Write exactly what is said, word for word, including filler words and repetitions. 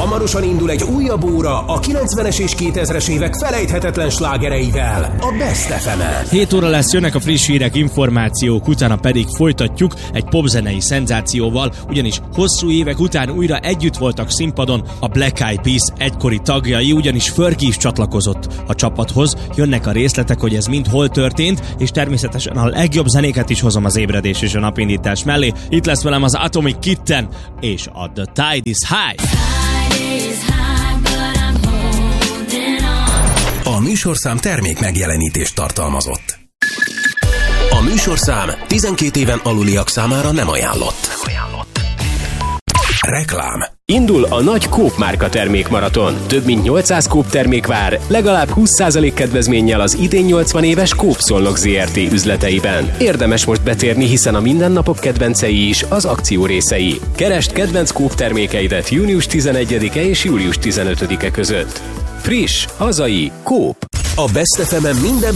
Hamarosan indul egy újabb óra a kilencvenes és kétezres évek felejthetetlen slágereivel, a Best ef emen. hét óra lesz, jönnek a friss hírek, információk, utána pedig folytatjuk egy popzenei szenzációval, ugyanis hosszú évek után újra együtt voltak színpadon a Black Eyed Peas egykori tagjai, ugyanis Fergie is csatlakozott a csapathoz. Jönnek a részletek, hogy ez mind hol történt, és természetesen a legjobb zenéket is hozom az ébredés és a napindítás mellé. Itt lesz velem az Atomic Kitten és a The Tide is High. A műsorszám termék megjelenítést tartalmazott. A műsorszám tizenkét éven aluliak számára nem ajánlott. Reklám. Indul a nagy Coop márka termékmaraton. Több mint nyolcszáz Coop termék vár, legalább húsz százalék kedvezménnyel az idén nyolcvan éves Coop Szolnok zé er té üzleteiben. Érdemes most betérni, hiszen a mindennapok kedvencei is az akció részei. Keresd kedvenc Coop termékeidet június tizenegyedike és július tizenötödike között. Friss, hazai, Coop. A Best ef emen minden